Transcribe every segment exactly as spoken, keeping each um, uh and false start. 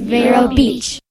Vero Beach.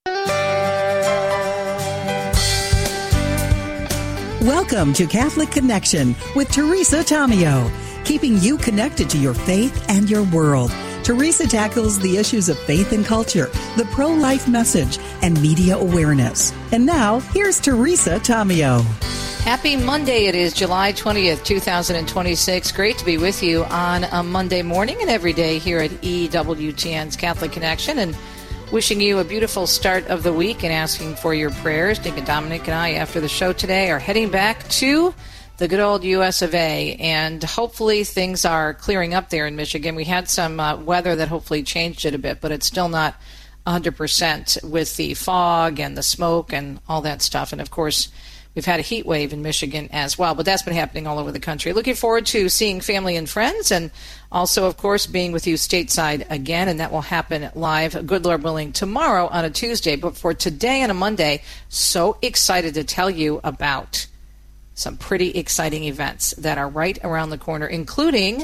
Welcome to Catholic Connection with Teresa Tomeo, keeping you connected to your faith and your world. Teresa tackles the issues of faith and culture, the pro-life message, and media awareness. And now, here's Teresa Tomeo. Happy Monday. It is July twentieth, twenty twenty-six. Great to be with you on a Monday morning and every day here at E W T N's Catholic Connection, and wishing you a beautiful start of the week and asking for your prayers. Nick and Dominic and I, after the show today, are heading back to the good old U S of A, and hopefully things are clearing up there in Michigan. We had some uh, weather that hopefully changed it a bit, but it's still not one hundred percent with the fog and the smoke and all that stuff. And, of course, we've had a heat wave in Michigan as well, but that's been happening all over the country. Looking forward to seeing family and friends, and also, of course, being with you stateside again, and that will happen live, good Lord willing, tomorrow on a Tuesday. But for today and a Monday, so excited to tell you about some pretty exciting events that are right around the corner, including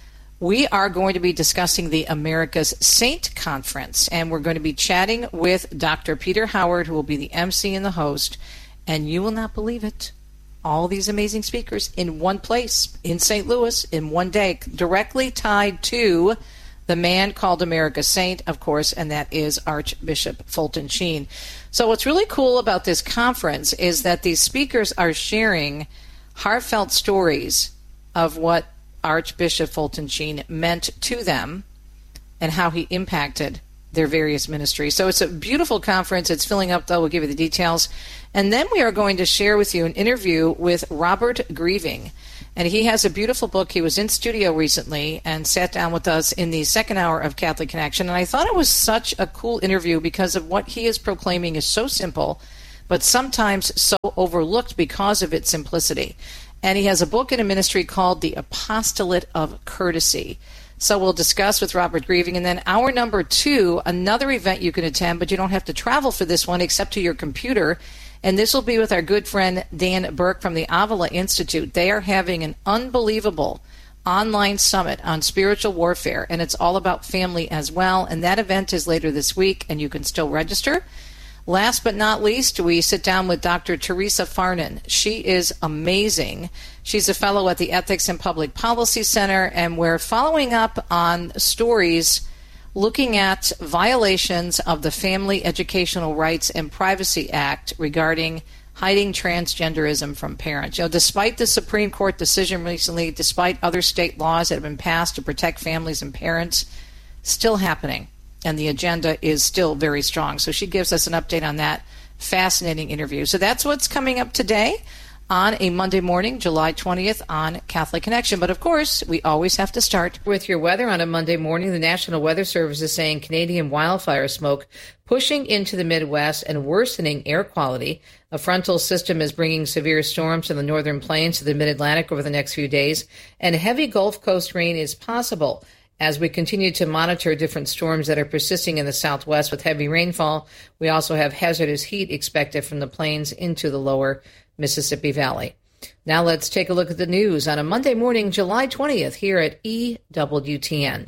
we are going to be discussing the America's Saint Conference, and we're going to be chatting with Doctor Peter Howard, who will be the M C and the host, and you will not believe it. All these amazing speakers in one place, in Saint Louis, in one day, directly tied to the man called America's Saint, of course, and that is Archbishop Fulton Sheen. So what's really cool about this conference is that these speakers are sharing heartfelt stories of what Archbishop Fulton Sheen meant to them and how he impacted their various ministries. So it's a beautiful conference. It's filling up, though. We'll give you the details. And then we are going to share with you an interview with Robert Grieving. And he has a beautiful book. He was in studio recently and sat down with us in the second hour of Catholic Connection. And I thought it was such a cool interview because of what he is proclaiming is so simple, but sometimes so overlooked because of its simplicity. And he has a book and a ministry called The Apostolate of Courtesy. So we'll discuss with Robert Grieving. And then hour number two, another event you can attend, but you don't have to travel for this one except to your computer. And this will be with our good friend Dan Burke from the Avila Institute. They are having an unbelievable online summit on spiritual warfare, and it's all about family as well. And that event is later this week, and you can still register. Last but not least, we sit down with Doctor Teresa Farnan. She is amazing. She's a fellow at the Ethics and Public Policy Center, and we're following up on stories looking at violations of the Family Educational Rights and Privacy Act regarding hiding transgenderism from parents. You know, despite the Supreme Court decision recently, despite other state laws that have been passed to protect families and parents, still happening. And the agenda is still very strong. So she gives us an update on that fascinating interview. So that's what's coming up today on a Monday morning, July twentieth, on Catholic Connection. But, of course, we always have to start with your weather on a Monday morning. The National Weather Service is saying Canadian wildfire smoke pushing into the Midwest and worsening air quality. A frontal system is bringing severe storms to the northern plains to the mid-Atlantic over the next few days, and heavy Gulf Coast rain is possible as we continue to monitor different storms that are persisting in the southwest with heavy rainfall. We also have hazardous heat expected from the plains into the lower Mississippi Valley. Now let's take a look at the news on a Monday morning, July twentieth, here at E W T N.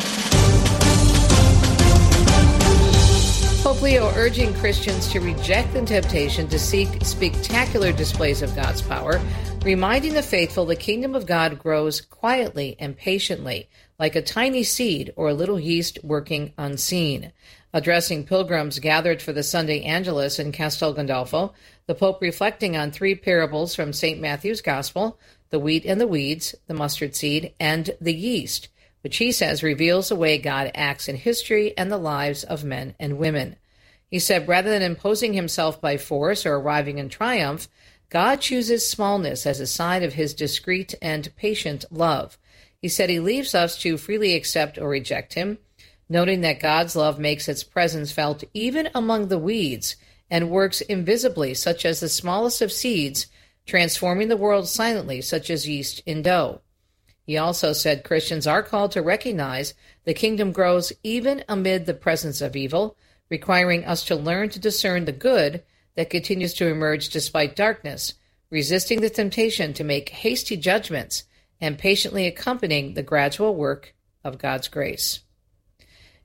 Pope Leo urging Christians to reject the temptation to seek spectacular displays of God's power, reminding the faithful the kingdom of God grows quietly and patiently, like a tiny seed or a little yeast working unseen. Addressing pilgrims gathered for the Sunday Angelus in Castel Gandolfo, the Pope reflecting on three parables from Saint Matthew's Gospel, the wheat and the weeds, the mustard seed, and the yeast, which he says reveals the way God acts in history and the lives of men and women. He said rather than imposing himself by force or arriving in triumph, God chooses smallness as a sign of his discreet and patient love. He said he leaves us to freely accept or reject him, noting that God's love makes its presence felt even among the weeds and works invisibly, such as the smallest of seeds, transforming the world silently, such as yeast in dough. He also said Christians are called to recognize the kingdom grows even amid the presence of evil, requiring us to learn to discern the good that continues to emerge despite darkness, resisting the temptation to make hasty judgments and patiently accompanying the gradual work of God's grace.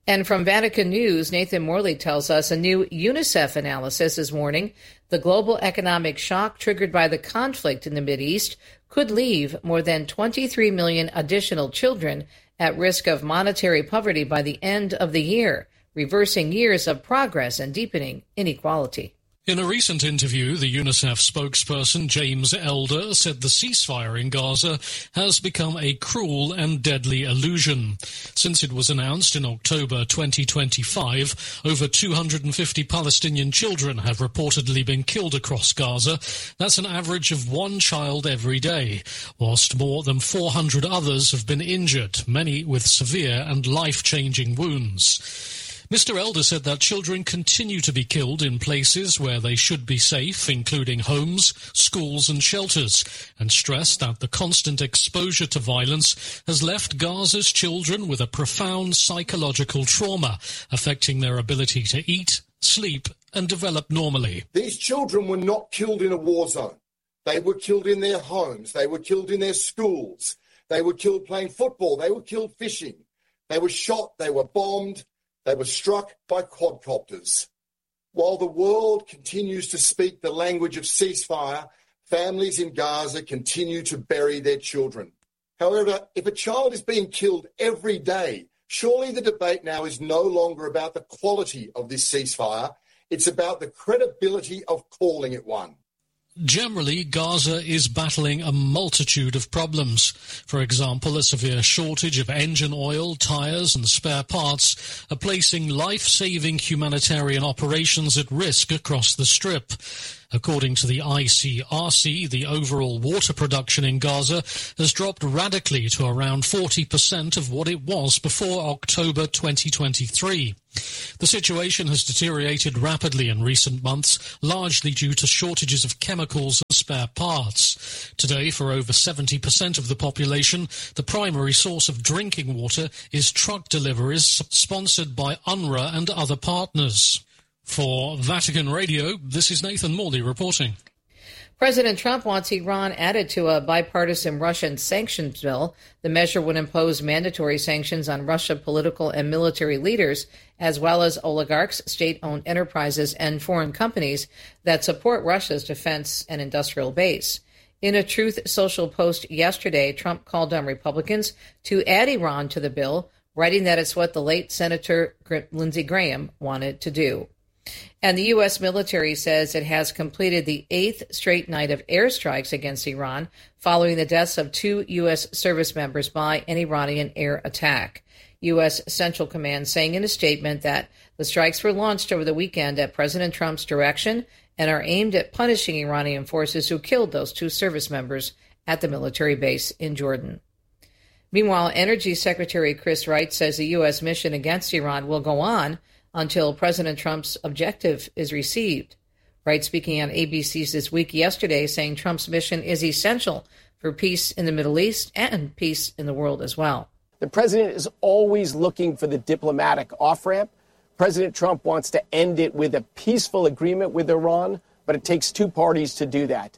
And from Vatican News, Nathan Morley tells us a new UNICEF analysis is warning the global economic shock triggered by the conflict in the Mideast could leave more than twenty-three million additional children at risk of monetary poverty by the end of the year, reversing years of progress and deepening inequality. In a recent interview, the UNICEF spokesperson James Elder said the ceasefire in Gaza has become a cruel and deadly illusion. Since it was announced in October twenty twenty-five, over two hundred fifty Palestinian children have reportedly been killed across Gaza. That's an average of one child every day, whilst more than four hundred others have been injured, many with severe and life-changing wounds. Mister Elder said that children continue to be killed in places where they should be safe, including homes, schools and shelters, and stressed that the constant exposure to violence has left Gaza's children with a profound psychological trauma, affecting their ability to eat, sleep and develop normally. These children were not killed in a war zone. They were killed in their homes. They were killed in their schools. They were killed playing football. They were killed fishing. They were shot. They were bombed. They were struck by quadcopters. While the world continues to speak the language of ceasefire, families in Gaza continue to bury their children. However, if a child is being killed every day, surely the debate now is no longer about the quality of this ceasefire. It's about the credibility of calling it one. Generally, Gaza is battling a multitude of problems. For example, a severe shortage of engine oil, tires and spare parts are placing life-saving humanitarian operations at risk across the Strip. According to the I C R C, the overall water production in Gaza has dropped radically to around forty percent of what it was before October twenty twenty-three. The situation has deteriorated rapidly in recent months, largely due to shortages of chemicals and spare parts. Today, for over seventy percent of the population, the primary source of drinking water is truck deliveries sponsored by UNRWA and other partners. For Vatican Radio, this is Nathan Morley reporting. President Trump wants Iran added to a bipartisan Russian sanctions bill. The measure would impose mandatory sanctions on Russian political and military leaders, as well as oligarchs, state-owned enterprises, and foreign companies that support Russia's defense and industrial base. In a Truth Social post yesterday, Trump called on Republicans to add Iran to the bill, writing that it's what the late Senator Lindsey Graham wanted to do. And the U S military says it has completed the eighth straight night of airstrikes against Iran following the deaths of two U S service members by an Iranian air attack. U S Central Command saying in a statement that the strikes were launched over the weekend at President Trump's direction and are aimed at punishing Iranian forces who killed those two service members at the military base in Jordan. Meanwhile, Energy Secretary Chris Wright says the U S mission against Iran will go on until President Trump's objective is received. Wright speaking on A B C's This Week yesterday, saying Trump's mission is essential for peace in the Middle East and peace in the world as well. The president is always looking for the diplomatic off-ramp. President Trump wants to end it with a peaceful agreement with Iran, but it takes two parties to do that.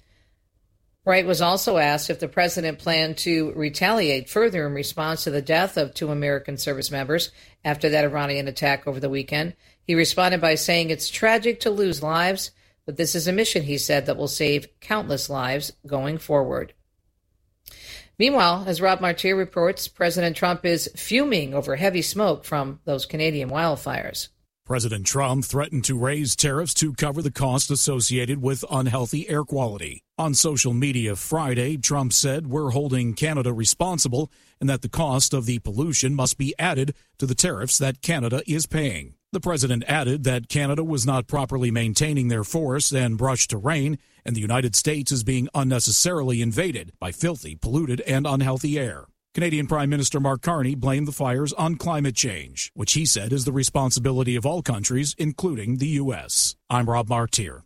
Wright was also asked if the president planned to retaliate further in response to the death of two American service members after that Iranian attack over the weekend. He responded by saying it's tragic to lose lives, but this is a mission, he said, that will save countless lives going forward. Meanwhile, as Rob Martier reports, President Trump is fuming over heavy smoke from those Canadian wildfires. President Trump threatened to raise tariffs to cover the cost associated with unhealthy air quality. On social media Friday, Trump said we're holding Canada responsible and that the cost of the pollution must be added to the tariffs that Canada is paying. The president added that Canada was not properly maintaining their forests and brush terrain, and the United States is being unnecessarily invaded by filthy, polluted, and unhealthy air. Canadian Prime Minister Mark Carney blamed the fires on climate change, which he said is the responsibility of all countries, including the U S. I'm Rob Martier.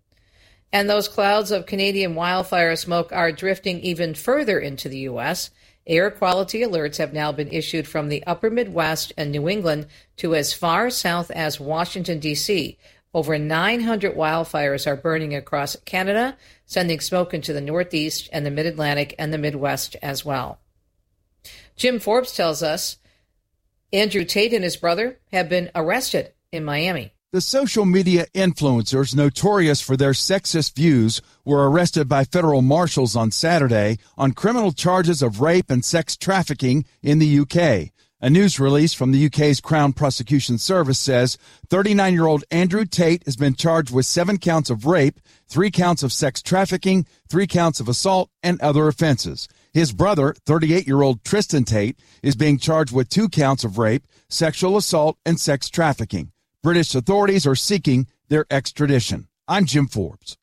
And those clouds of Canadian wildfire smoke are drifting even further into the U S. Air quality alerts have now been issued from the upper Midwest and New England to as far south as Washington, D C. Over nine hundred wildfires are burning across Canada, sending smoke into the Northeast and the Mid-Atlantic and the Midwest as well. Jim Forbes tells us Andrew Tate and his brother have been arrested in Miami. The social media influencers notorious for their sexist views were arrested by federal marshals on Saturday on criminal charges of rape and sex trafficking in the U K. A news release from the U K's Crown Prosecution Service says thirty-nine-year-old Andrew Tate has been charged with seven counts of rape, three counts of sex trafficking, three counts of assault, and other offenses. His brother, thirty-eight-year-old Tristan Tate, is being charged with two counts of rape, sexual assault, and sex trafficking. British authorities are seeking their extradition. I'm Jim Forbes.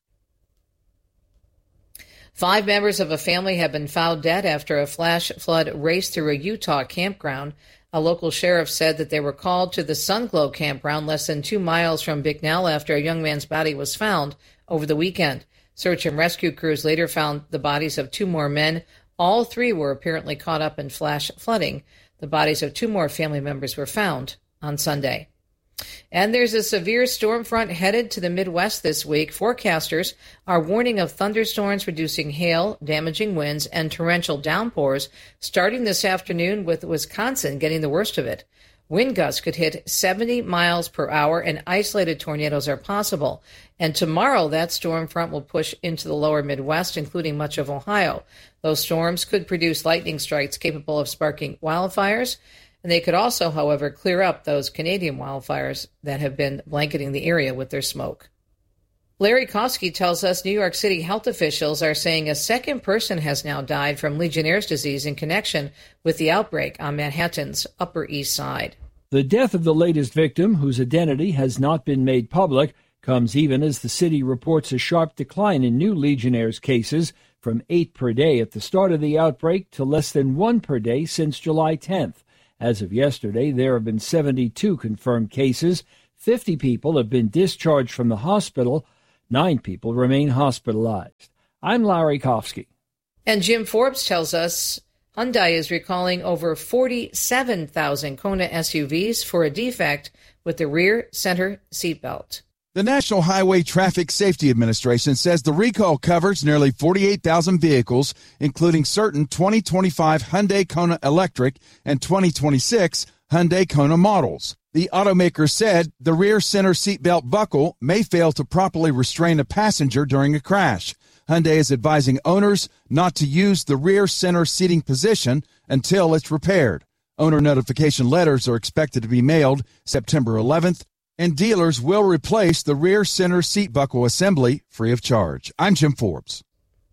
Five members of a family have been found dead after a flash flood raced through a Utah campground. A local sheriff said that they were called to the Sunglow campground less than two miles from Bicknell after a young man's body was found over the weekend. Search and rescue crews later found the bodies of two more men. All three were apparently caught up in flash flooding. The bodies of two more family members were found on Sunday. And there's a severe storm front headed to the Midwest this week. Forecasters are warning of thunderstorms producing hail, damaging winds, and torrential downpours starting this afternoon, with Wisconsin getting the worst of it. Wind gusts could hit seventy miles per hour, and isolated tornadoes are possible. And tomorrow, that storm front will push into the lower Midwest, including much of Ohio. Those storms could produce lightning strikes capable of sparking wildfires. And they could also, however, clear up those Canadian wildfires that have been blanketing the area with their smoke. Larry Kofsky tells us New York City health officials are saying a second person has now died from Legionnaire's disease in connection with the outbreak on Manhattan's Upper East Side. The death of the latest victim, whose identity has not been made public, comes even as the city reports a sharp decline in new Legionnaire's cases, from eight per day at the start of the outbreak to less than one per day since July tenth. As of yesterday, there have been seventy-two confirmed cases. fifty people have been discharged from the hospital. Nine people remain hospitalized. I'm Larry Kofsky. And Jim Forbes tells us Hyundai is recalling over forty-seven thousand Kona S U Vs for a defect with the rear center seatbelt. The National Highway Traffic Safety Administration says the recall covers nearly forty-eight thousand vehicles, including certain twenty twenty-five Hyundai Kona Electric and twenty twenty-six Hyundai Kona models. The automaker said the rear center seatbelt buckle may fail to properly restrain a passenger during a crash. Hyundai is advising owners not to use the rear center seating position until it's repaired. Owner notification letters are expected to be mailed September eleventh. And dealers will replace the rear center seat buckle assembly free of charge. I'm Jim Forbes.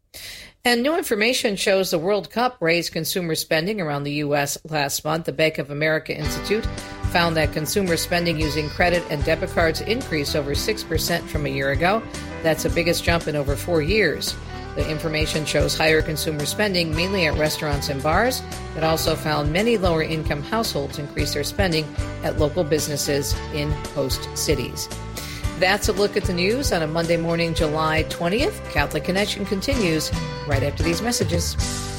And new information shows the World Cup raised consumer spending around the U S last month. The Bank of America Institute found that consumer spending using credit and debit cards increased over six percent from a year ago. That's the biggest jump in over four years. The information shows higher consumer spending, mainly at restaurants and bars, but also found many lower-income households increase their spending at local businesses in host cities. That's a look at the news on a Monday morning, July twentieth. Catholic Connection continues right after these messages.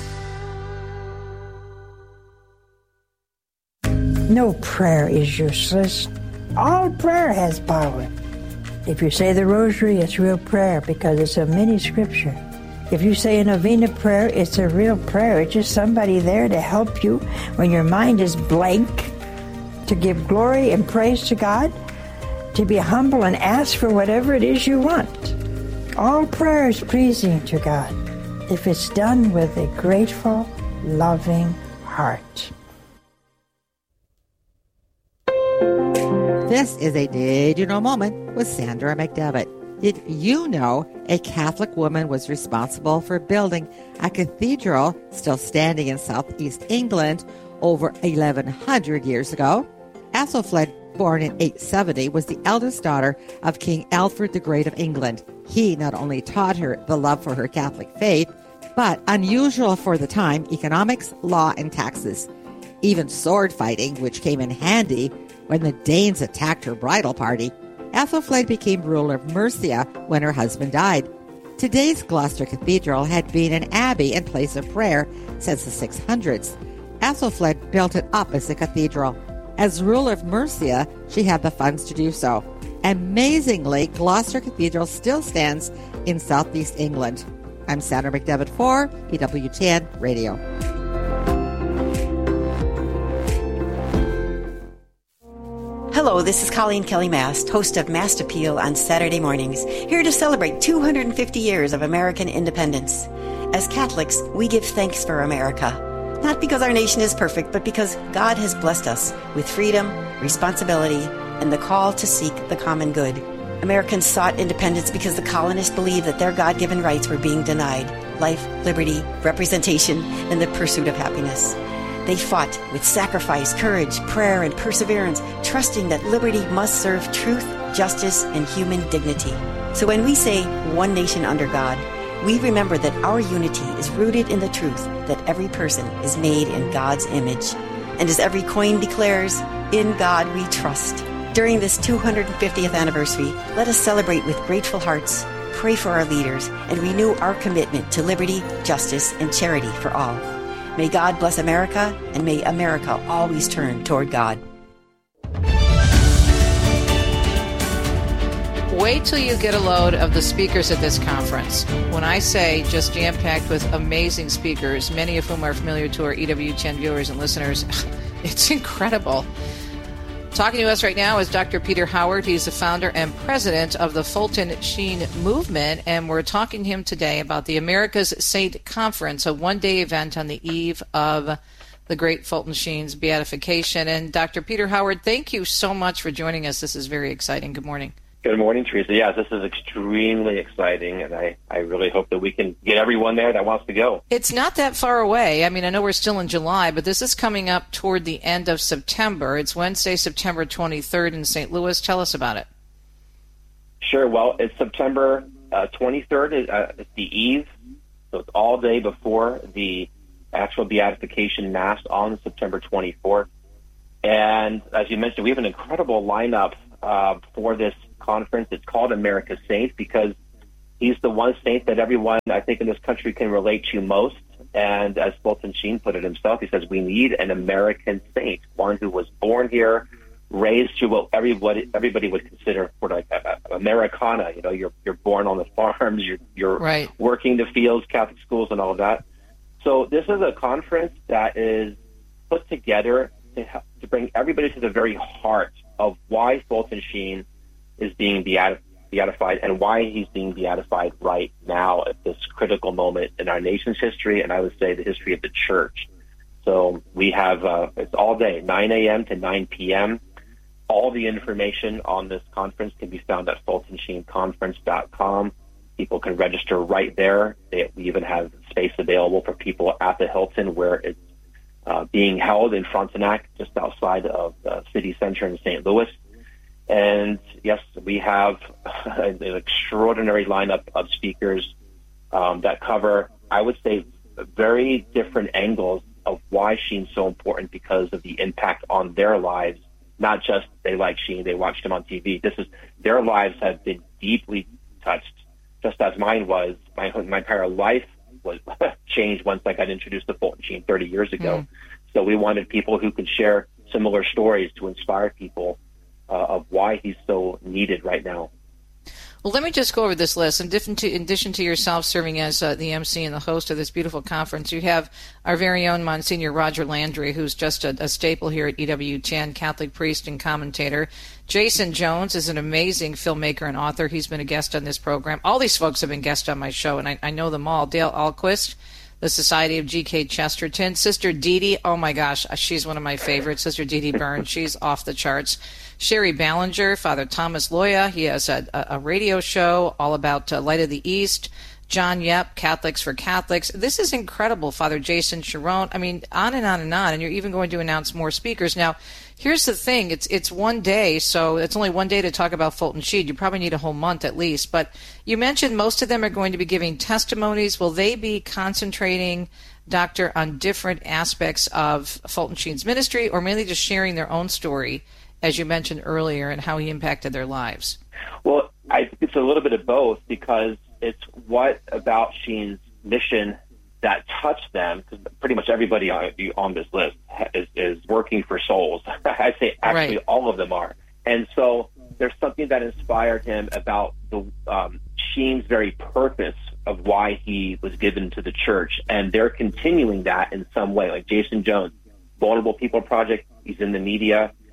No prayer is useless. All prayer has power. If you say the rosary, it's real prayer because it's a mini scripture. If you say a novena prayer, it's a real prayer. It's just somebody there to help you when your mind is blank, to give glory and praise to God, to be humble and ask for whatever it is you want. All prayer is pleasing to God if it's done with a grateful, loving heart. This is a Did You Know moment with Sandra McDevitt. Did you know a Catholic woman was responsible for building a cathedral still standing in southeast England over eleven hundred years ago? Aethelflaed, born in eight seventy, was the eldest daughter of King Alfred the Great of England. He not only taught her the love for her Catholic faith, but, unusual for the time, economics, law, and taxes. Even sword fighting, which came in handy when the Danes attacked her bridal party. Aethelflaed became ruler of Mercia when her husband died. Today's Gloucester Cathedral had been an abbey and place of prayer since the six hundreds. Aethelflaed built it up as a cathedral. As ruler of Mercia, she had the funds to do so. Amazingly, Gloucester Cathedral still stands in southeast England. I'm Sandra McDevitt for E W T N Radio. Hello, this is Colleen Kelly Mast, host of Mast Appeal on Saturday mornings, here to celebrate two hundred fifty years of American independence. As Catholics, we give thanks for America. Not because our nation is perfect, but because God has blessed us with freedom, responsibility, and the call to seek the common good. Americans sought independence because the colonists believed that their God-given rights were being denied: life, liberty, representation, and the pursuit of happiness. They fought with sacrifice, courage, prayer, and perseverance, trusting that liberty must serve truth, justice, and human dignity. So when we say one nation under God, we remember that our unity is rooted in the truth that every person is made in God's image. And as every coin declares, in God we trust. During this two hundred fiftieth anniversary, let us celebrate with grateful hearts, pray for our leaders, and renew our commitment to liberty, justice, and charity for all. May God bless America, and may America always turn toward God. Wait till you get a load of the speakers at this conference. When I say just jam-packed with amazing speakers, many of whom are familiar to our E W ten viewers and listeners, it's incredible. Talking to us right now is Doctor Peter Howard. He's the founder and president of the Fulton Sheen Movement, and we're talking to him today about the America's Saint Conference, a one-day event on the eve of the great Fulton Sheen's beatification. And Doctor Peter Howard, thank you so much for joining us. This is very exciting. Good morning. Good morning, Teresa. Yeah, this is extremely exciting, and I, I really hope that we can get everyone there that wants to go. It's not that far away. I mean, I know we're still in July, but this is coming up toward the end of September. It's Wednesday, September twenty-third in Saint Louis. Tell us about it. Sure. Well, it's September uh, twenty-third. Uh, it's the eve, so it's all day before the actual beatification Mass on September twenty-fourth. And as you mentioned, we have an incredible lineup uh, for this conference. It's called America's Saint because he's the one saint that everyone, I think, in this country can relate to most. And as Fulton Sheen put it himself, he says, we need an American saint, one who was born here, raised to what everybody everybody would consider sort of like uh, Americana. You know, you're you're born on the farms, you're you're right. working the fields, Catholic schools, and all of that. So this is a conference that is put together to help, to bring everybody to the very heart of why Fulton Sheen is being beatified and why he's being beatified right now at this critical moment in our nation's history, and I would say the history of the church. So we have, uh, it's all day, nine a.m. to nine p.m. All the information on this conference can be found at fulton sheen conference dot com. People can register right there. They, we even have space available for people at the Hilton where it's uh, being held in Frontenac, just outside of the city center in Saint Louis. And yes, we have an extraordinary lineup of speakers um, that cover, I would say, very different angles of why Sheen's so important because of the impact on their lives. Not just they like Sheen, they watched him on T V. This is their lives have been deeply touched, just as mine was. My my entire life was changed once I got introduced to Fulton Sheen thirty years ago. Mm. So we wanted people who could share similar stories to inspire people Uh, of why he's so needed right now. Well, let me just go over this list. In addition to, in addition to yourself serving as uh, the M C and the host of this beautiful conference, you have our very own Monsignor Roger Landry, who's just a, a staple here at E W ten, Catholic priest and commentator. Jason Jones is an amazing filmmaker and author. He's been a guest on this program. All these folks have been guests on my show, and I, I know them all. Dale Ahlquist, the Society of G K Chesterton. Sister Dee Dee, oh my gosh, she's one of my favorites. Sister Dee Dee Byrne, she's off the charts. Sherry Ballinger, Father Thomas Loya, he has a, a radio show all about uh, Light of the East. John Yep, Catholics for Catholics. This is incredible. Father Jason Sharon. I mean, on and on and on. And you're even going to announce more speakers. Now, here's the thing. It's it's one day, so it's only one day to talk about Fulton Sheen. You probably need a whole month at least. But you mentioned most of them are going to be giving testimonies. Will they be concentrating, Doctor, on different aspects of Fulton Sheen's ministry, or mainly just sharing their own story, as you mentioned earlier, and how he impacted their lives? Well, I think it's a little bit of both, because it's what about Sheen's mission that touched them, because pretty much everybody on, on this list is, is working for souls. I'd say actually right. all of them are. And so there's something that inspired him about the um, Sheen's very purpose of why he was given to the church. And they're continuing that in some way, like Jason Jones, Vulnerable People Project. He's in the media.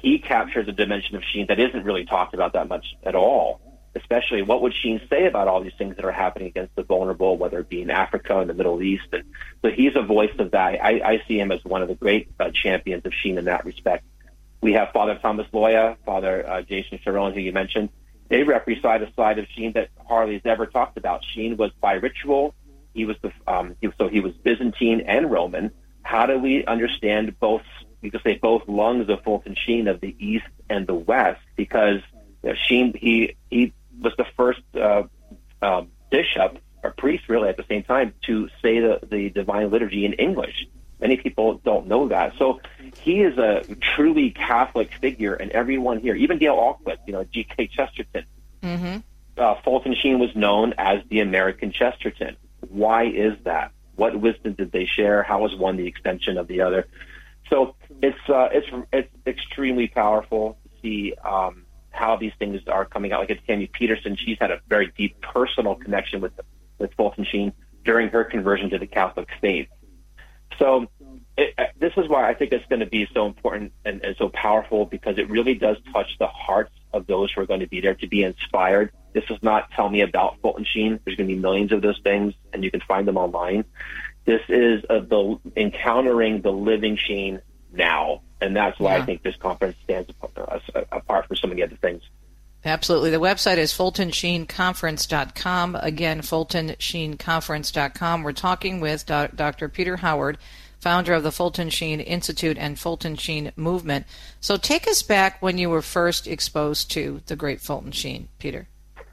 he captures a dimension of Sheen that isn't really talked about that much at all, especially what would Sheen say about all these things that are happening against the vulnerable, whether it be in Africa and the Middle East. And so he's a voice of that. I, I see him as one of the great uh, champions of Sheen in that respect. We have Father Thomas Loya, Father uh, Jason Sharon, who you mentioned. They represent a side of Sheen that Harley's never talked about. Sheen was bi-ritual. He was the um, he, so he was Byzantine and Roman. How do we understand both? We could say both lungs of Fulton Sheen, of the East and the West, because you know, Sheen he he was the first uh, uh, bishop or priest, really, at the same time, to say the, the Divine Liturgy in English. Many people don't know that. So he is a truly Catholic figure, and everyone here, even Dale Alquist, you know, G K Chesterton, mm-hmm. uh, Fulton Sheen was known as the American Chesterton. Why is that? What wisdom did they share? How is one the extension of the other? So it's uh, it's it's extremely powerful to see um, how these things are coming out. Like it's Tammy Peterson, she's had a very deep personal connection with with Fulton Sheen during her conversion to the Catholic faith. So it, this is why I think it's going to be so important and, and so powerful, because it really does touch the hearts of those who are going to be there to be inspired. This is not tell me about Fulton Sheen. There's going to be millions of those things, and you can find them online. This is a, the encountering the living Sheen now, and that's why yeah. I think this conference stands apart, uh, apart from so many other things. Absolutely. The website is fulton sheen conference dot com. Again, fulton sheen conference dot com. We're talking with Doctor Peter Howard, founder of the Fulton Sheen Institute and Fulton Sheen Movement. So take us back when you were first exposed to the great Fulton Sheen, Peter.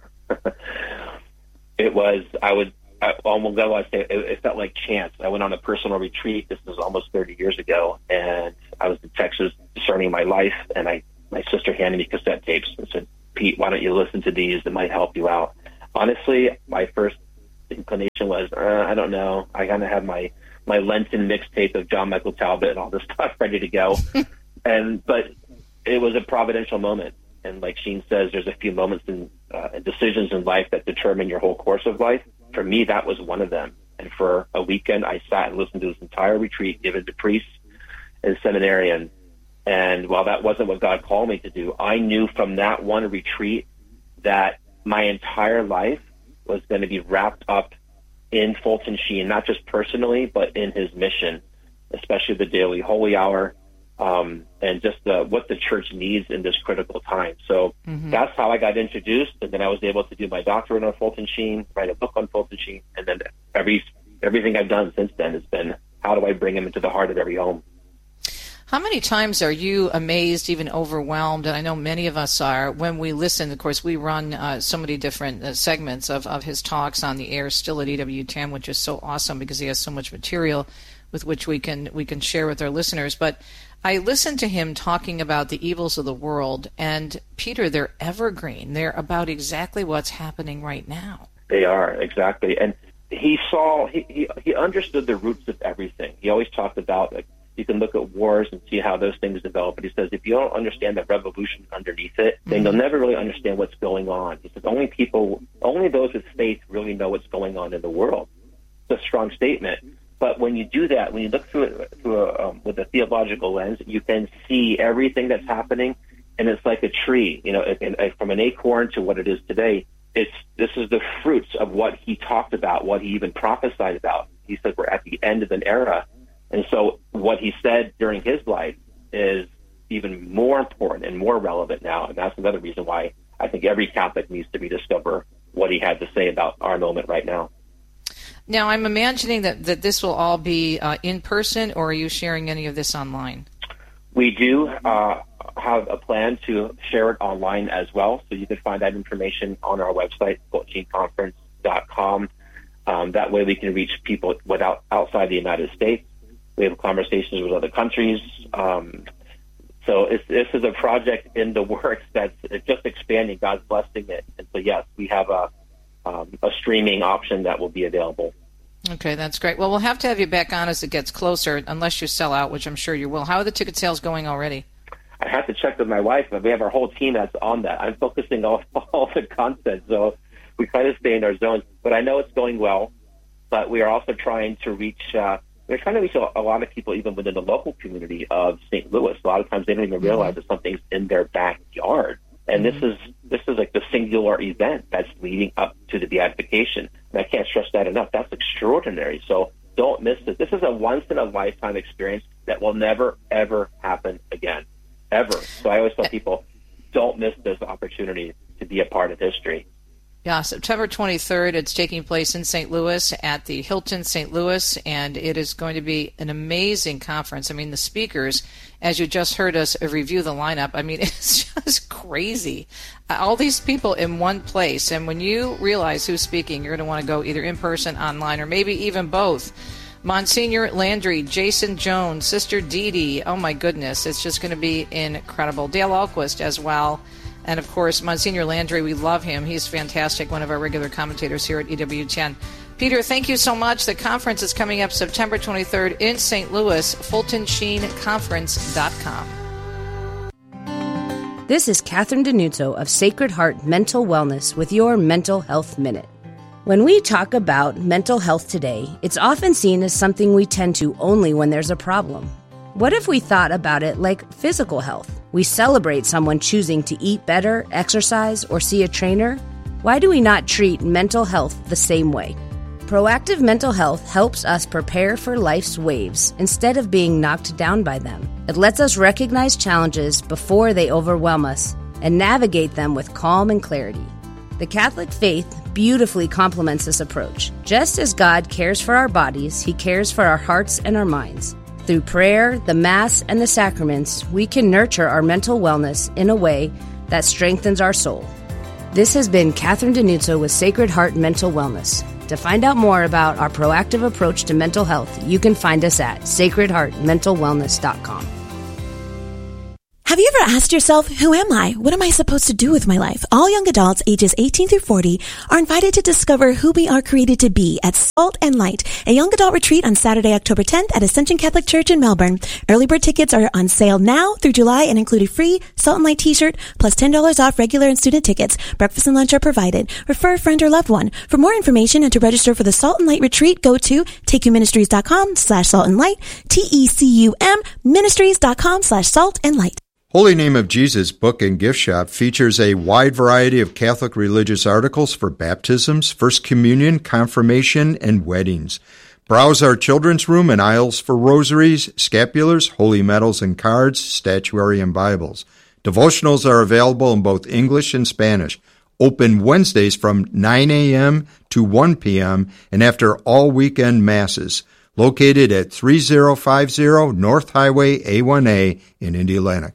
It was, I would, I almost I say, it, it felt like chance. I went on a personal retreat. This was almost thirty years ago, and I was in Texas discerning my life, and I, my sister handed me cassette tapes and said, Pete, why don't you listen to these? It might help you out. Honestly, my first inclination was, uh, I don't know. I kind of have my, my Lenten mixtape of John Michael Talbot and all this stuff ready to go. and But it was a providential moment. And like Sheen says, there's a few moments and uh, decisions in life that determine your whole course of life. For me, that was one of them. And for a weekend, I sat and listened to this entire retreat given to priests and seminarians. And while that wasn't what God called me to do, I knew from that one retreat that my entire life was going to be wrapped up in Fulton Sheen, not just personally, but in his mission, especially the daily holy hour, um, and just the, what the church needs in this critical time. So mm-hmm. that's how I got introduced, and then I was able to do my doctorate on Fulton Sheen, write a book on Fulton Sheen, and then every everything I've done since then has been, how do I bring him into the heart of every home? How many times are you amazed, even overwhelmed, and I know many of us are, when we listen? Of course, we run uh, so many different uh, segments of, of his talks on the air, still at E W ten, which is so awesome because he has so much material with which we can we can share with our listeners. But I listened to him talking about the evils of the world, and Peter, they're evergreen. They're about exactly what's happening right now. They are, exactly. And he saw, he, he, he understood the roots of everything. He always talked about, like, you can look at wars and see how those things develop. But he says, if you don't understand the revolution underneath it, then mm-hmm. you'll never really understand what's going on. He says, only people, only those with faith really know what's going on in the world. It's a strong statement. But when you do that, when you look through it through a, um, with a theological lens, you can see everything that's happening, and it's like a tree. You know, and, and from an acorn to what it is today, it's this is the fruits of what he talked about, what he even prophesied about. He said we're at the end of an era. And so what he said during his life is even more important and more relevant now. And that's another reason why I think every Catholic needs to rediscover what he had to say about our moment right now. Now, I'm imagining that, that this will all be uh, in person, or are you sharing any of this online? We do uh, have a plan to share it online as well. So you can find that information on our website, fulton sheen conference dot com. Um, that way we can reach people without outside the United States. We have conversations with other countries. Um, so it's, this is a project in the works that's it's just expanding. God's blessing it. And so, yes, we have a, um, a streaming option that will be available. Okay, that's great. Well, we'll have to have you back on as it gets closer, unless you sell out, which I'm sure you will. How are the ticket sales going already? I have to check with my wife, but we have our whole team that's on that. I'm focusing on all the content, so we kind of stay in our zone. But I know it's going well, but we are also trying to reach uh, They're trying to reach a, a lot of people even within the local community of Saint Louis. A lot of times they don't even realize that something's in their backyard. And this is this is like the singular event that's leading up to the beatification. And I can't stress that enough. That's extraordinary. So don't miss it. This is a once-in-a-lifetime experience that will never, ever happen again, ever. So I always tell people, don't miss this opportunity to be a part of history. Yeah, September twenty-third, it's taking place in Saint Louis at the Hilton Saint Louis, and it is going to be an amazing conference. I mean, the speakers, as you just heard us review the lineup, I mean, it's just crazy. All these people in one place, and when you realize who's speaking, you're going to want to go either in person, online, or maybe even both. Monsignor Landry, Jason Jones, Sister Dee Dee, oh my goodness, it's just going to be incredible. Dale Ahlquist as well. And, of course, Monsignor Landry, we love him. He's fantastic, one of our regular commentators here at E W ten. Peter, thank you so much. The conference is coming up September twenty-third in Saint Louis, fulton sheen conference dot com. This is Catherine Denuzzo of Sacred Heart Mental Wellness with your Mental Health Minute. When we talk about mental health today, it's often seen as something we tend to only when there's a problem. What if we thought about it like physical health? We celebrate someone choosing to eat better, exercise, or see a trainer. Why do we not treat mental health the same way? Proactive mental health helps us prepare for life's waves instead of being knocked down by them. It lets us recognize challenges before they overwhelm us and navigate them with calm and clarity. The Catholic faith beautifully complements this approach. Just as God cares for our bodies, He cares for our hearts and our minds. Through prayer, the Mass, and the sacraments, we can nurture our mental wellness in a way that strengthens our soul. This has been Catherine Denuzzo with Sacred Heart Mental Wellness. To find out more about our proactive approach to mental health, you can find us at sacred heart mental wellness dot com. Have you ever asked yourself, who am I? What am I supposed to do with my life? All young adults ages eighteen through forty are invited to discover who we are created to be at Salt and Light, a young adult retreat on Saturday, October tenth at Ascension Catholic Church in Melbourne. Early bird tickets are on sale now through July and include a free Salt and Light t-shirt plus ten dollars off regular and student tickets. Breakfast and lunch are provided. Refer a friend or loved one. For more information and to register for the Salt and Light retreat, go to tecuministries.com slash salt and light, T-E-C-U-M ministries.com slash salt and light. Holy Name of Jesus Book and Gift Shop features a wide variety of Catholic religious articles for baptisms, First Communion, confirmation, and weddings. Browse our children's room and aisles for rosaries, scapulars, holy medals and cards, statuary, and Bibles. Devotionals are available in both English and Spanish. Open Wednesdays from nine a.m. to one p.m. and after all weekend masses. Located at thirty fifty North Highway A one A in Indianapolis.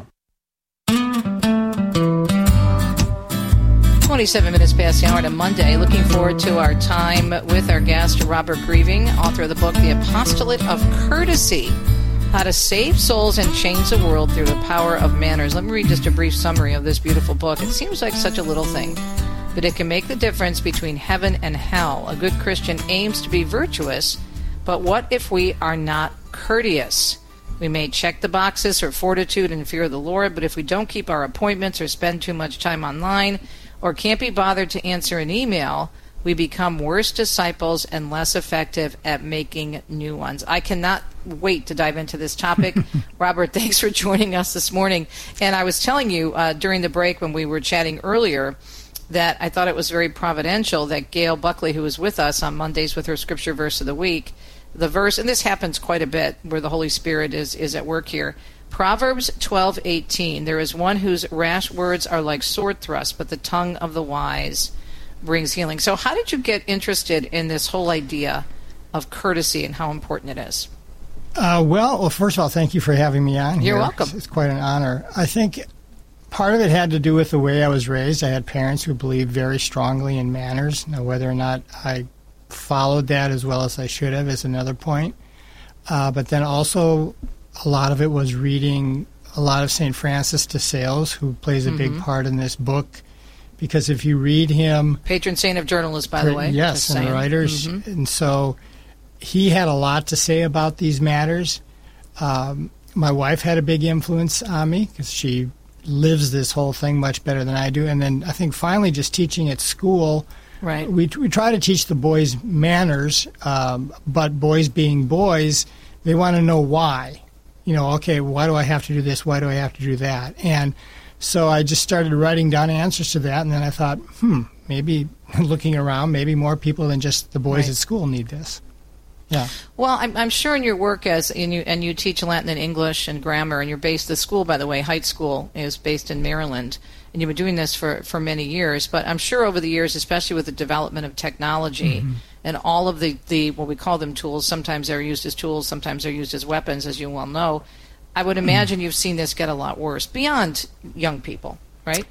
twenty-seven minutes past the hour on a Monday. Looking forward to our time with our guest, Robert Grieving, author of the book, The Apostolate of Courtesy, How to Save Souls and Change the World Through the Power of Manners. Let me read just a brief summary of this beautiful book. It seems like such a little thing, but it can make the difference between heaven and hell. A good Christian aims to be virtuous, but what if we are not courteous? We may check the boxes for fortitude and fear of the Lord, but if we don't keep our appointments or spend too much time online or can't be bothered to answer an email, we become worse disciples and less effective at making new ones. I cannot wait to dive into this topic. Robert, thanks for joining us this morning. And I was telling you uh, during the break when we were chatting earlier that I thought it was very providential that Gail Buckley, who was with us on Mondays with her Scripture Verse of the Week, the verse, and this happens quite a bit where the Holy Spirit is, is at work here. Proverbs twelve eighteen. There is one whose rash words are like sword thrusts, but the tongue of the wise brings healing. So how did you get interested in this whole idea of courtesy and how important it is? Uh, well, well, first of all, thank you for having me on here. You're welcome. It's, it's quite an honor. I think part of it had to do with the way I was raised. I had parents who believed very strongly in manners. Now, whether or not I followed that as well as I should have is another point. Uh, but then also a lot of it was reading a lot of Saint Francis de Sales, who plays a mm-hmm. big part in this book. Because if you read him... Patron saint of journalists, by the way. Yes, and writers. Mm-hmm. And so he had a lot to say about these matters. Um, my wife had a big influence on me because she lives this whole thing much better than I do. And then I think finally just teaching at school, Right. We we try to teach the boys manners, um, but boys being boys, they want to know why. You know, okay, why do I have to do this? Why do I have to do that? And so I just started writing down answers to that, and then I thought, hmm, maybe looking around, maybe more people than just the boys Right. at school need this. Yeah. Well, I'm, I'm sure in your work as and you and you teach Latin and English and grammar, and you're based. The school, by the way, Heights School, is based in Maryland, and you've been doing this for, for many years. But I'm sure over the years, especially with the development of technology Mm-hmm. and all of the, the what we call them tools, sometimes they're used as tools, sometimes they're used as weapons, as you well know. I would imagine you've seen this get a lot worse beyond young people, right?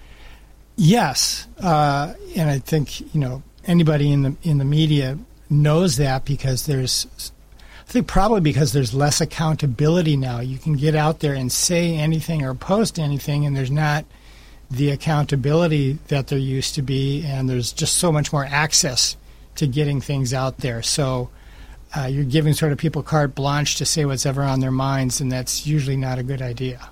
Yes, uh, and I think you know anybody in the in the media knows that because there's, I think probably because there's less accountability now. You can get out there and say anything or post anything, and there's not the accountability that there used to be, and there's just so much more access to getting things out there. So uh, you're giving sort of people carte blanche to say what's ever on their minds, and that's usually not a good idea.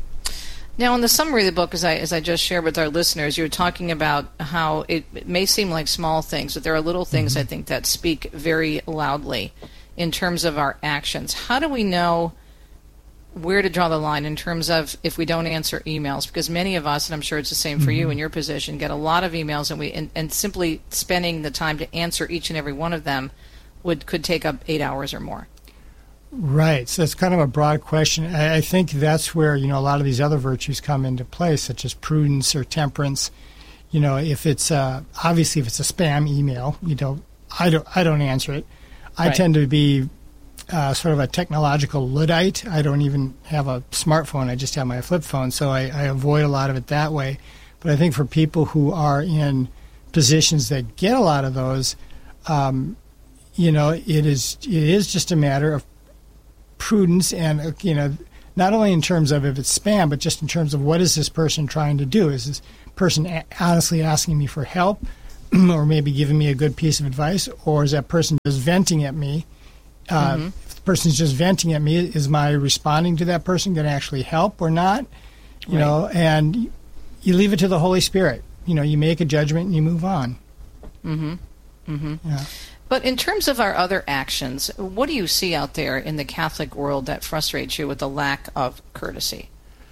Now, in the summary of the book, as I as I just shared with our listeners, you were talking about how it, it may seem like small things, but there are little things, mm-hmm. I think, that speak very loudly in terms of our actions. How do we know where to draw the line in terms of if we don't answer emails? Because many of us, and I'm sure it's the same for mm-hmm. you in your position, get a lot of emails, and we and, and simply spending the time to answer each and every one of them would could take up eight hours or more. Right. So it's kind of a broad question. I, I think that's where, you know, a lot of these other virtues come into play, such as prudence or temperance. You know, if it's uh, obviously if it's a spam email, you don't, I don't, I don't answer it. I Right. tend to be uh, sort of a technological Luddite. I don't even have a smartphone. I just have my flip phone, so I, I avoid a lot of it that way. But I think for people who are in positions that get a lot of those, um, you know, it is it is just a matter of prudence and, uh, you know, not only in terms of if it's spam, but just in terms of what is this person trying to do? Is this person a- honestly asking me for help or maybe giving me a good piece of advice, or is that person just venting at me? Uh, Mm-hmm. If the person's just venting at me, is my responding to that person going to actually help or not? You Right. know, and you leave it to the Holy Spirit. You know, you make a judgment and you move on. Mm-hmm. Mm-hmm. Yeah. But in terms of our other actions, what do you see out there in the Catholic world that frustrates you with the lack of courtesy?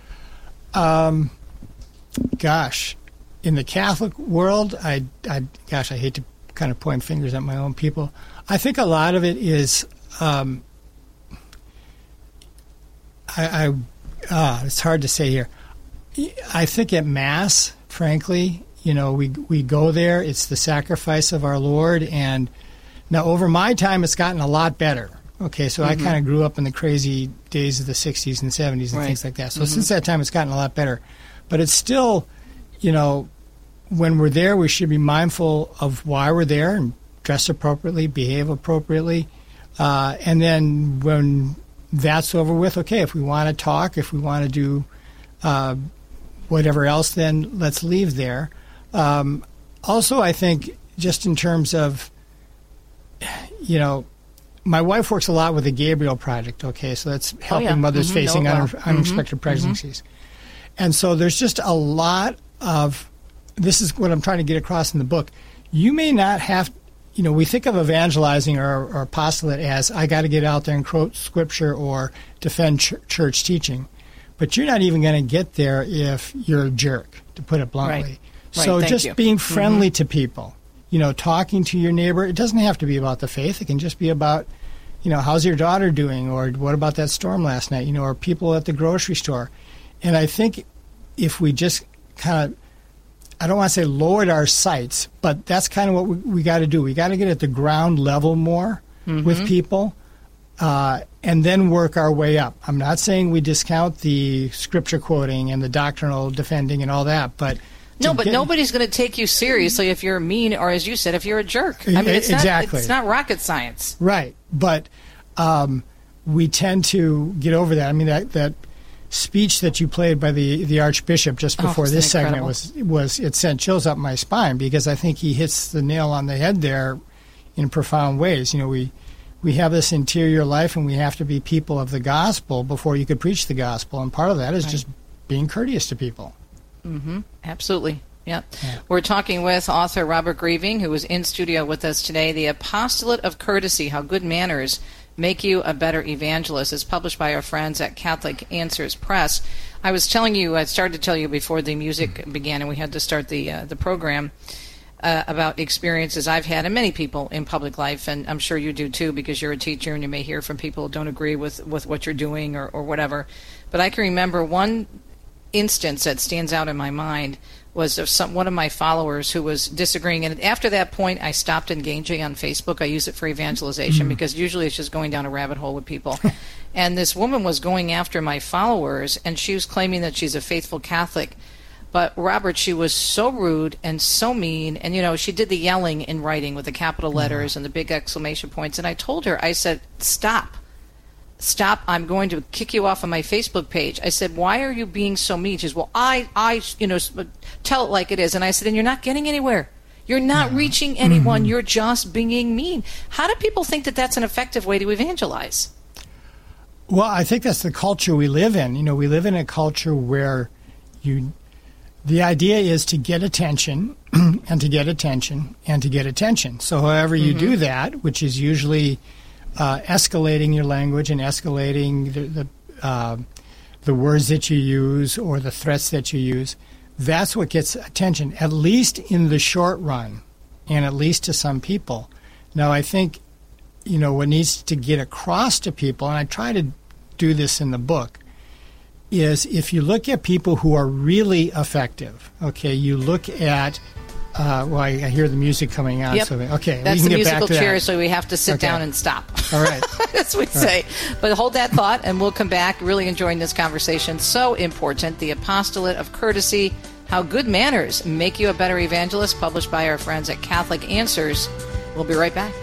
Um, gosh, in the Catholic world, I, I, gosh, I hate to kind of point fingers at my own people. I think a lot of it is, um, I, I uh, it's hard to say here. I think at Mass, frankly, you know, we we go there. It's the sacrifice of our Lord, and now over my time, it's gotten a lot better. Okay, so Mm-hmm. I kind of grew up in the crazy days of the sixties and seventies and Right. things like that. So Mm-hmm. since that time, it's gotten a lot better. But it's still, you know, when we're there, we should be mindful of why we're there and dress appropriately, behave appropriately. Uh, and then when that's over with, okay, if we want to talk, if we want to do uh, whatever else, then let's leave there. Um, also, I think just in terms of, you know, my wife works a lot with the Gabriel Project, okay, so that's helping yeah. mothers Mhm. facing Know it well. un- unexpected Mhm. pregnancies. And so there's just a lot of, this is what I'm trying to get across in the book. You may not have, you know, we think of evangelizing or, or apostolate as I got to get out there and quote scripture or defend ch- church teaching. But you're not even going to get there if you're a jerk, to put it bluntly. Right. So Right, thank just you. being friendly Mhm. to people, you know, talking to your neighbor. It doesn't have to be about the faith. It can just be about, you know, how's your daughter doing? Or what about that storm last night? You know, or people at the grocery store. And I think if we just kind of, I don't want to say lowered our sights, but that's kind of what we, we got to do. We got to get at the ground level more Mhm. with people, uh, and then work our way up. I'm not saying we discount the scripture quoting and the doctrinal defending and all that, but No, to but get- nobody's going to take you seriously if you're mean or, as you said, if you're a jerk. I mean, it's Exactly. not, it's not rocket science. Right, but um, we tend to get over that. I mean, that that speech that you played by the, the Archbishop just Oh, before isn't this it segment incredible? was was it sent chills up my spine because I think he hits the nail on the head there in profound ways. You know, we we have this interior life, and we have to be people of the gospel before you could preach the gospel, and part of that is Right. just being courteous to people. Mm-hmm. Absolutely. Yep. Yeah. We're talking with author Robert Grieving, who is in studio with us today. The Apostolate of Courtesy, How Good Manners Make You a Better Evangelist, is published by our friends at Catholic Answers Press. I was telling you, I started to tell you before the music began and we had to start the uh, the program, uh, about experiences I've had, and many people in public life, and I'm sure you do too, because you're a teacher and you may hear from people who don't agree with, with what you're doing or, or whatever. But I can remember one instance that stands out in my mind was of some one of my followers who was disagreeing, and after that point I stopped engaging on Facebook. I use it for evangelization mm. because usually it's just going down a rabbit hole with people. And this woman was going after my followers, and she was claiming that she's a faithful Catholic. But Robert, she was so rude and so mean, and you know, she did the yelling in writing with the capital letters and the big exclamation points. And I told her, I said, stop. Stop, I'm going to kick you off of my Facebook page. I said, why are you being so mean? She says, well, I, I, you know, tell it like it is. And I said, and you're not getting anywhere. You're not no. reaching anyone. Mm-hmm. You're just being mean. How do people think that that's an effective way to evangelize? Well, I think that's the culture we live in. You know, we live in a culture where you, the idea is to get attention and to get attention and to get attention. So however you mm-hmm. do that, which is usually Uh, escalating your language and escalating the the, uh, the words that you use or the threats that you use, that's what gets attention, at least in the short run, and at least to some people. Now, I think, you know, what needs to get across to people, and I try to do this in the book, is if you look at people who are really effective, okay, you look at Uh, well, I, I hear the music coming on. Yep. So okay, that's we can the get back musical to chair, that. so we have to sit okay. down and stop. All right. As we All say. Right. But hold that thought, and we'll come back. Really enjoying this conversation. So important. The Apostolate of Courtesy, How Good Manners Make You a Better Evangelist, published by our friends at Catholic Answers. We'll be right back.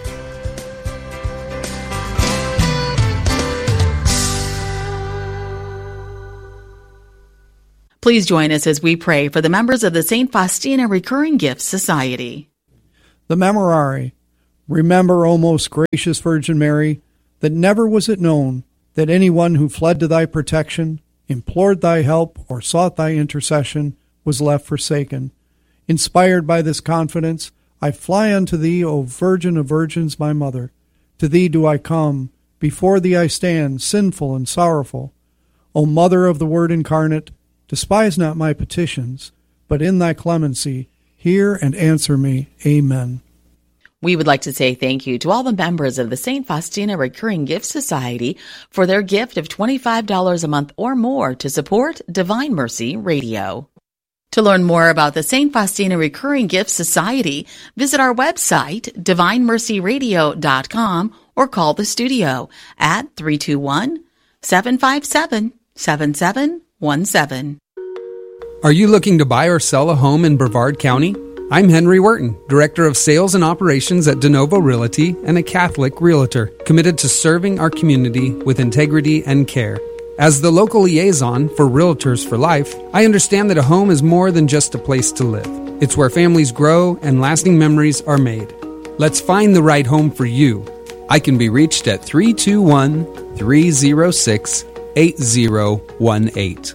Please join us as we pray for the members of the Saint Faustina Recurring Gifts Society. The Memorare. Remember, O most gracious Virgin Mary, that never was it known that anyone who fled to thy protection, implored thy help, or sought thy intercession was left forsaken. Inspired by this confidence, I fly unto thee, O Virgin of Virgins, my Mother. To thee do I come, before thee I stand, sinful and sorrowful. O Mother of the Word incarnate, despise not my petitions, but in thy clemency, hear and answer me. Amen. We would like to say thank you to all the members of the Saint Faustina Recurring Gifts Society for their gift of twenty-five dollars a month or more to support Divine Mercy Radio. To learn more about the Saint Faustina Recurring Gifts Society, visit our website, divine mercy radio dot com, or call the studio at three two one, seven five seven, seven seven one seven. Are you looking to buy or sell a home in Brevard County? I'm Henry Wharton, Director of Sales and Operations at DeNovo Realty and a Catholic Realtor, committed to serving our community with integrity and care. As the local liaison for Realtors for Life, I understand that a home is more than just a place to live. It's where families grow and lasting memories are made. Let's find the right home for you. I can be reached at three two one, three zero six, eight zero one eight.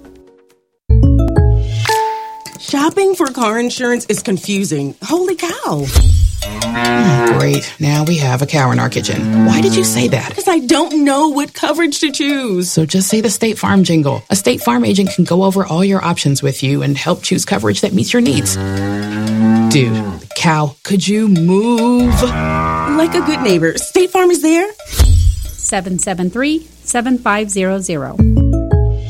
Shopping for car insurance is confusing. Holy cow. Great. Now we have a cow in our kitchen. Why did you say that? Because I don't know what coverage to choose. So just say the State Farm jingle. A State Farm agent can go over all your options with you and help choose coverage that meets your needs. Dude, cow, could you move? Like a good neighbor, State Farm is there. seven seven three, seven five zero zero.